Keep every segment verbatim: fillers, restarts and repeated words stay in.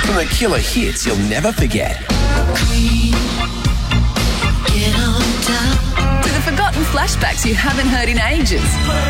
from the killer hits you'll never forget. Queen, get on down. To the forgotten flashbacks you haven't heard in ages.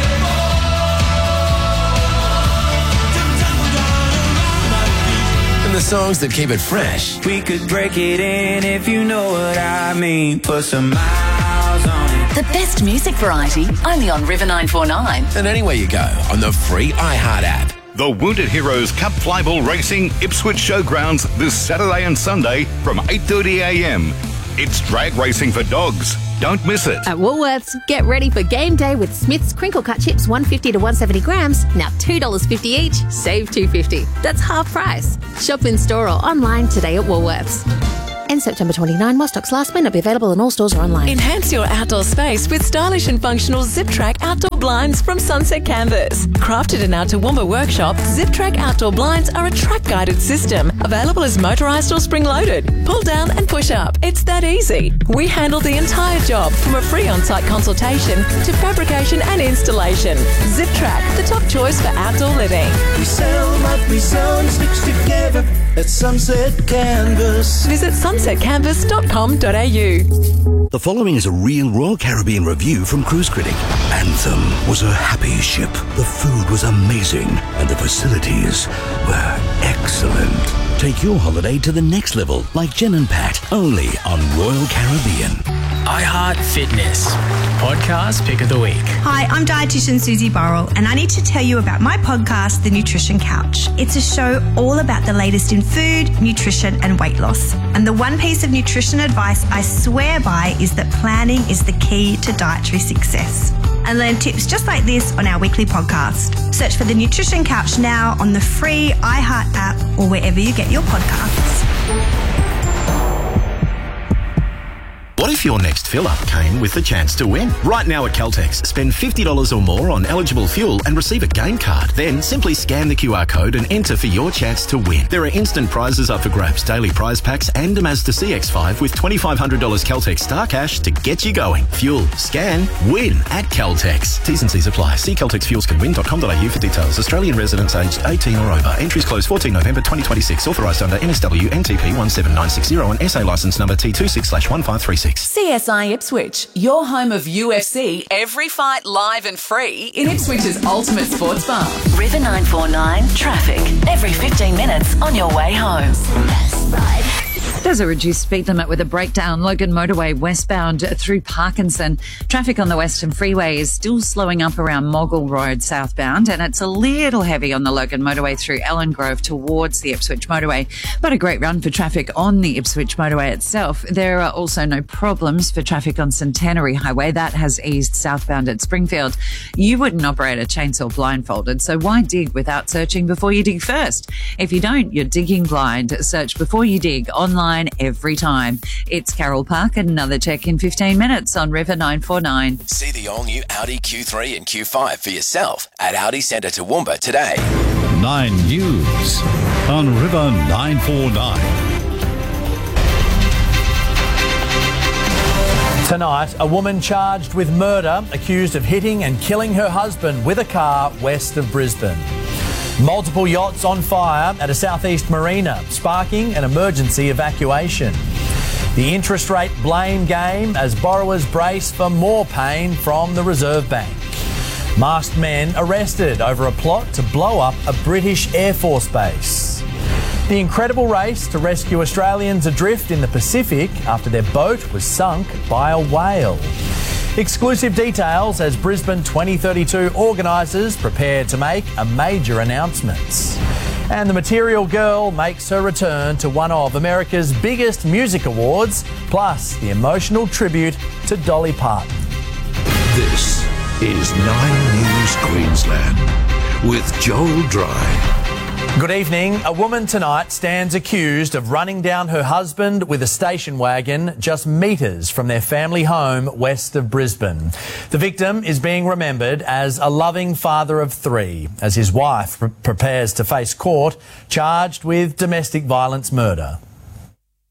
And the songs that keep it fresh. We could break it in if you know what I mean. Put some miles on it. The best music variety, only on River nine four nine. And anywhere you go on the free iHeart app. The Wounded Heroes Cup Flyball Racing Ipswich Showgrounds this Saturday and Sunday from eight thirty a m. It's drag racing for dogs. Don't miss it. At Woolworths, get ready for game day with Smith's Crinkle Cut Chips one fifty to one seventy grams, now two dollars fifty each, save two fifty. That's half price. Shop in store or online today at Woolworths. End September twenty-ninth, while stocks last, may not be available in all stores or online. Enhance your outdoor space with stylish and functional Zip-Track outdoor blinds from Sunset Canvas. Crafted in our Toowoomba workshop, Zip-Track outdoor blinds are a track-guided system, available as motorised or spring-loaded. Pull down and push up. It's that easy. We handle the entire job, from a free on-site consultation to fabrication and installation. Zip-Track, the top choice for outdoor living. We sell what we sell and sticks together at Sunset Canvas. Visit sunset canvas dot com dot a u. The following is a real Royal Caribbean review from Cruise Critic. Anthem was a happy ship. The food was amazing and the facilities were excellent. Take your holiday to the next level, like Jen and Pat, only on Royal Caribbean. iHeart Fitness, podcast pick of the week. Hi, I'm dietitian Susie Burrell, and I need to tell you about my podcast, The Nutrition Couch. It's a show all about the latest in food, nutrition, and weight loss. And the one piece of nutrition advice I swear by is that planning is the key to dietary success. And learn tips just like this on our weekly podcast. Search for The Nutrition Couch now on the free iHeart app or wherever you get your podcasts. What if your next fill-up came with the chance to win? Right now at Caltex, spend fifty dollars or more on eligible fuel and receive a game card. Then simply scan the Q R code and enter for your chance to win. There are instant prizes up for grabs, daily prize packs and a Mazda C X five with twenty-five hundred dollars Caltex Star Cash to get you going. Fuel, scan, win at Caltex. T's and C's apply. See caltex fuels can win dot com dot a u for details. Australian residents aged eighteen or over. Entries close fourteenth November twenty twenty-six. Authorised under N S W N T P one seven nine six zero and S A licence number T twenty-six slash one five three six. C S I Ipswich, your home of U F C, every fight live and free in Ipswich's ultimate sports bar. River nine four nine, traffic, every fifteen minutes on your way home. There's a reduced speed limit with a breakdown. Logan Motorway westbound through Parkinson. Traffic on the Western Freeway is still slowing up around Moggle Road southbound, and it's a little heavy on the Logan Motorway through Ellen Grove towards the Ipswich Motorway. But a great run for traffic on the Ipswich Motorway itself. There are also no problems for traffic on Centenary Highway. That has eased southbound at Springfield. You wouldn't operate a chainsaw blindfolded, so why dig without searching before you dig first? If you don't, you're digging blind. Search before you dig online every time. It's Carol Park, and another check in fifteen minutes on River nine four nine. See the all-new Audi Q three and Q five for yourself at Audi Centre Toowoomba today. Nine News on River nine four nine. Tonight, a woman charged with murder, accused of hitting and killing her husband with a car west of Brisbane. Multiple yachts on fire at a southeast marina, sparking an emergency evacuation. The interest rate blame game as borrowers brace for more pain from the Reserve Bank. Masked men arrested over a plot to blow up a British Air Force base. The incredible race to rescue Australians adrift in the Pacific after their boat was sunk by a whale. Exclusive details as Brisbane twenty thirty-two organisers prepare to make a major announcements. And the Material Girl makes her return to one of America's biggest music awards, plus the emotional tribute to Dolly Parton. This is Nine News Queensland with Joel Dry. Good evening. A woman tonight stands accused of running down her husband with a station wagon just metres from their family home west of Brisbane. The victim is being remembered as a loving father of three as his wife pre- prepares to face court charged with domestic violence murder.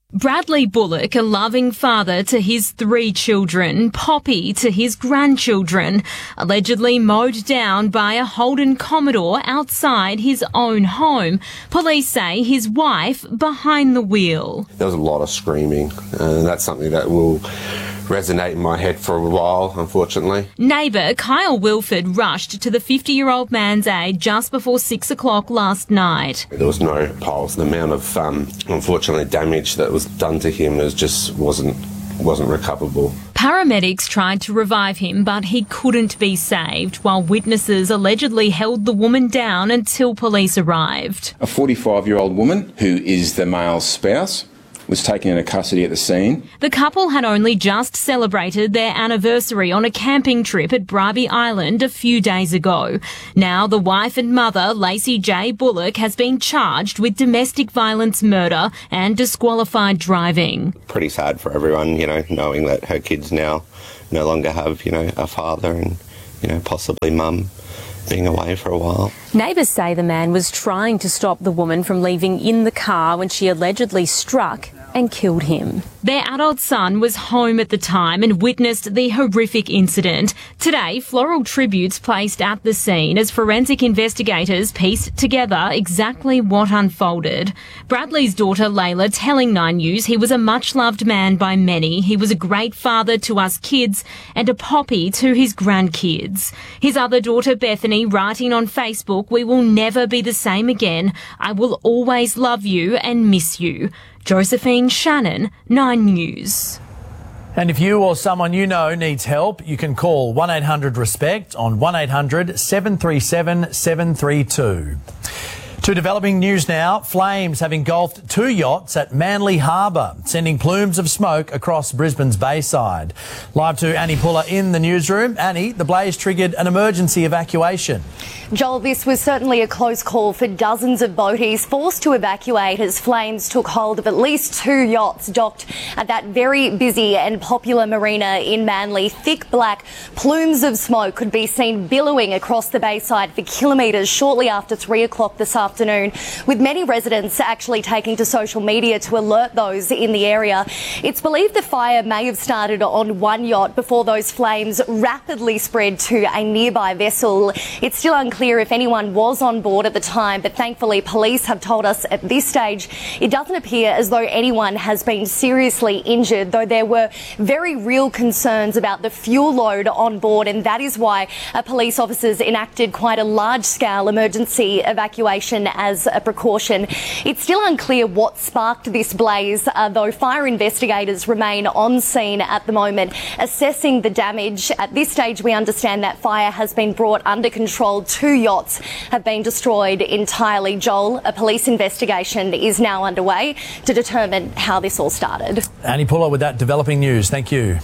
Bradley Bullock, a loving father to his three children, Poppy to his grandchildren, allegedly mowed down by a Holden Commodore outside his own home. Police say his wife behind the wheel. There was a lot of screaming, and that's something that will resonate in my head for a while, unfortunately. Neighbour Kyle Wilford rushed to the fifty-year-old man's aid just before six o'clock last night. There was no pulse. The amount of, um, unfortunately, damage that was done to him was just wasn't wasn't recoverable. Paramedics tried to revive him, but he couldn't be saved, while witnesses allegedly held the woman down until police arrived. A forty-five-year-old woman, who is the male's spouse, was taken into custody at the scene. The couple had only just celebrated their anniversary on a camping trip at Bribie Island a few days ago. Now the wife and mother, Lacey J. Bullock, has been charged with domestic violence murder and disqualified driving. Pretty sad for everyone, you know, knowing that her kids now no longer have, you know, a father and, you know, possibly mum being away for a while. Neighbours say the man was trying to stop the woman from leaving in the car when she allegedly struck and killed him. Their adult son was home at the time and witnessed the horrific incident. Today, floral tributes placed at the scene as forensic investigators pieced together exactly what unfolded. Bradley's daughter Layla telling Nine News he was a much-loved man by many. He was a great father to us kids and a poppy to his grandkids. His other daughter Bethany writing on Facebook, "We will never be the same again. I will always love you and miss you." Josephine Shannon, Nine News. And if you or someone you know needs help, you can call one eight hundred RESPECT on one eight hundred seven three seven seven three two. To developing news now, flames have engulfed two yachts at Manly Harbour, sending plumes of smoke across Brisbane's Bayside. Live to Annie Puller in the newsroom. Annie, the blaze triggered an emergency evacuation. Joel, this was certainly a close call for dozens of boaties forced to evacuate as flames took hold of at least two yachts docked at that very busy and popular marina in Manly. Thick black plumes of smoke could be seen billowing across the Bayside for kilometres shortly after three o'clock this afternoon, with many residents actually taking to social media to alert those in the area. It's believed the fire may have started on one yacht before those flames rapidly spread to a nearby vessel. It's still unclear if anyone was on board at the time, but thankfully police have told us at this stage it doesn't appear as though anyone has been seriously injured, though there were very real concerns about the fuel load on board, and that is why uh, police officers enacted quite a large-scale emergency evacuation as a precaution. It's still unclear what sparked this blaze, uh, though fire investigators remain on scene at the moment assessing the damage. At this stage we understand that fire has been brought under control. Two yachts have been destroyed entirely. Joel, a police investigation is now underway to determine how this all started. Annie Puller with that developing news. Thank you.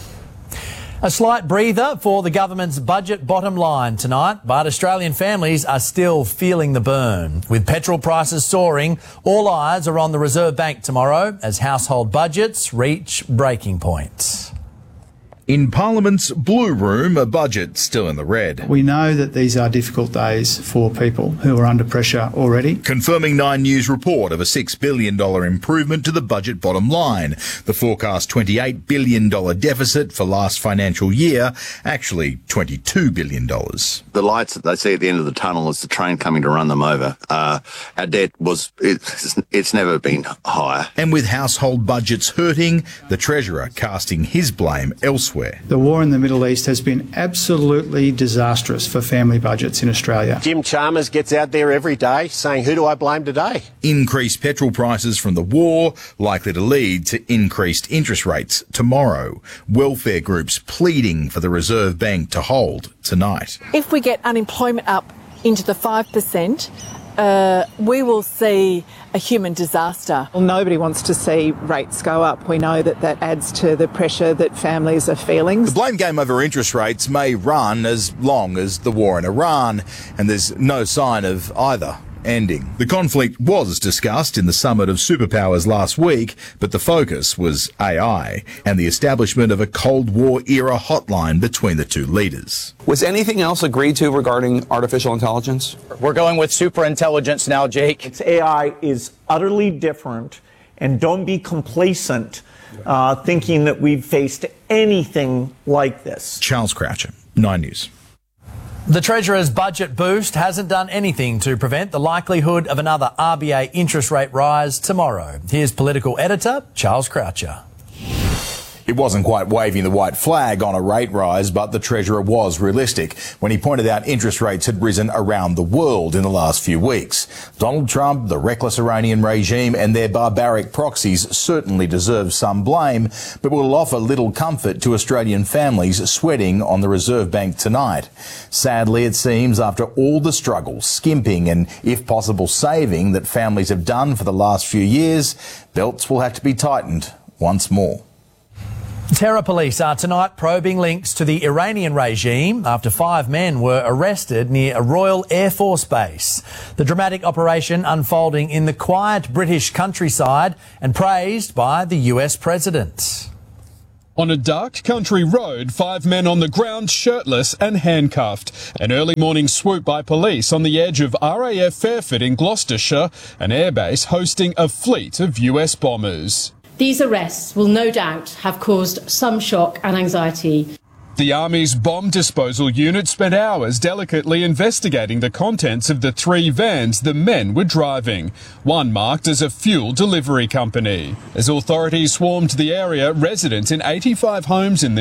A slight breather for the government's budget bottom line tonight, but Australian families are still feeling the burn. With petrol prices soaring, all eyes are on the Reserve Bank tomorrow as household budgets reach breaking points. In Parliament's Blue Room, a budget still in the red. We know that these are difficult days for people who are under pressure already. Confirming Nine News report of a six billion dollars improvement to the budget bottom line. The forecast twenty-eight billion dollars deficit for last financial year, actually twenty-two billion dollars. The lights that they see at the end of the tunnel is the train coming to run them over. Uh, our debt was, it's, it's never been higher. And with household budgets hurting, the Treasurer casting his blame elsewhere. The war in the Middle East has been absolutely disastrous for family budgets in Australia. Jim Chalmers gets out there every day saying, who do I blame today? Increased petrol prices from the war likely to lead to increased interest rates tomorrow. Welfare groups pleading for the Reserve Bank to hold tonight. If we get unemployment up into the five percent, Uh, we will see a human disaster. Well, nobody wants to see rates go up. We know that that adds to the pressure that families are feeling. The blame game over interest rates may run as long as the war in Iran, and there's no sign of either ending. The conflict was discussed in the summit of superpowers last week, but the focus was A I and the establishment of a Cold War era hotline between the two leaders. Was anything else agreed to regarding artificial intelligence? We're going with super intelligence now, Jake. It's A I is utterly different and don't be complacent, uh, thinking that we've faced anything like this. Charles Croucher, Nine News. The Treasurer's budget boost hasn't done anything to prevent the likelihood of another R B A interest rate rise tomorrow. Here's political editor Charles Croucher. It wasn't quite waving the white flag on a rate rise, but the Treasurer was realistic when he pointed out interest rates had risen around the world in the last few weeks. Donald Trump, the reckless Iranian regime and their barbaric proxies certainly deserve some blame, but will offer little comfort to Australian families sweating on the Reserve Bank tonight. Sadly, it seems after all the struggle, skimping and, if possible, saving that families have done for the last few years, belts will have to be tightened once more. Terror police are tonight probing links to the Iranian regime after five men were arrested near a Royal Air Force base. The dramatic operation unfolding in the quiet British countryside and praised by the U S President. On a dark country road, five men on the ground, shirtless and handcuffed. An early morning swoop by police on the edge of R A F Fairford in Gloucestershire, an airbase hosting a fleet of U S bombers. These arrests will no doubt have caused some shock and anxiety. The Army's bomb disposal unit spent hours delicately investigating the contents of the three vans the men were driving, one marked as a fuel delivery company. As authorities swarmed the area, residents in eighty-five homes in the